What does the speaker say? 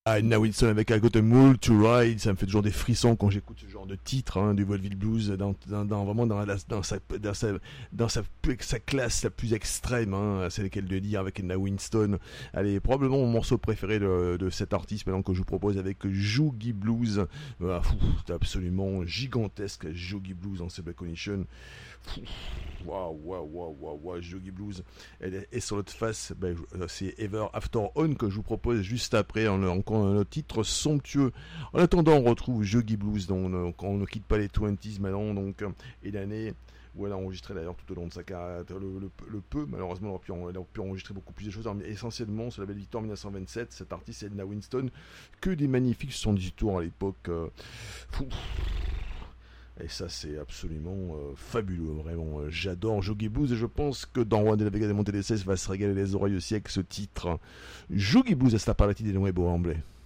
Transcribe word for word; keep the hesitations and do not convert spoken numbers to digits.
Ah, Now Winston avec I Got a Mule to Ride, ça me fait toujours des frissons quand j'écoute ce genre de titre hein, du vaudeville blues, dans, dans, dans vraiment dans, la, dans, sa, dans, sa, dans sa, sa classe la plus extrême, hein, c'est lequel de dire avec Now Winston. Allez, probablement mon morceau préféré de, de cet artiste maintenant que je vous propose avec Joogie Blues. Voilà, fou, c'est absolument gigantesque Joogie Blues en Black Condition. Waouh, waouh, waouh, waouh, waouh, Joogie Blues. Et, et sur l'autre face, ben, c'est Ever After On que je vous propose juste après, en, encore un autre titre somptueux. En attendant, on retrouve Joogie Blues, donc on, on ne quitte pas les vingt maintenant, donc, et l'année où elle a enregistré d'ailleurs tout au long de sa carrière, le, le, le peu, malheureusement, elle a, pu, elle a pu enregistrer beaucoup plus de choses, mais essentiellement, sur la belle victoire dix-neuf cent vingt-sept, cet artiste, Edna Winston, que des magnifiques soixante-dix tours à l'époque. Euh, Et ça, c'est absolument euh, fabuleux, vraiment. Euh, j'adore Joogie Blues et je pense que dans Juan de la Vega de Monte de Cès va se régaler les oreilles aussi avec ce titre. Joogie Blues, hasta para ti de nuevo, hombre.